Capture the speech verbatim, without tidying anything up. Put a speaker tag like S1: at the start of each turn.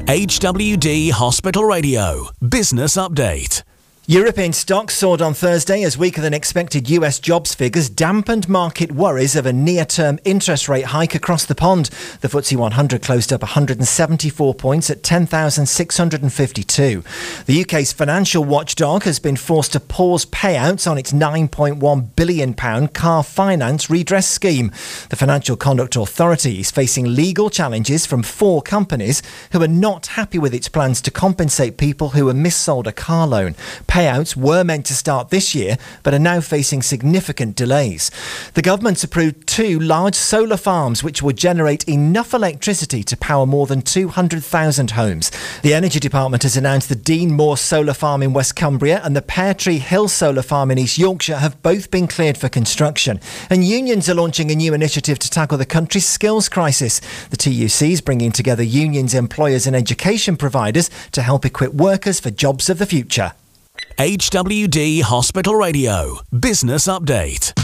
S1: H W D Hospital Radio Business Update.
S2: European stocks soared on Thursday as weaker than expected U S jobs figures dampened market worries of a near-term interest rate hike across the pond. The F T S E one hundred closed up one hundred seventy-four points at ten thousand six hundred fifty-two. The U K's financial watchdog has been forced to pause payouts on its nine point one billion pounds car finance redress scheme. The Financial Conduct Authority is facing legal challenges from four companies who are not happy with its plans to compensate people who were missold a car loan. Payouts were meant to start this year, but are now facing significant delays. The government's approved two large solar farms which will generate enough electricity to power more than two hundred thousand homes. The Energy Department has announced the Dean Moor Solar Farm in West Cumbria and the Pear Tree Hill Solar Farm in East Yorkshire have both been cleared for construction. And unions are launching a new initiative to tackle the country's skills crisis. The T U C is bringing together unions, employers and education providers to help equip workers for jobs of the future.
S1: H W D Hospital Radio Business Update.